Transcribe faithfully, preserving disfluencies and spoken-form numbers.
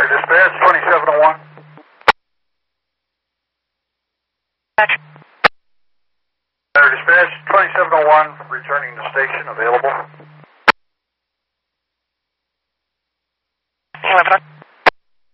Dispatch twenty-seven oh one. Dispatch twenty-seven oh one, returning to station, available. eleven.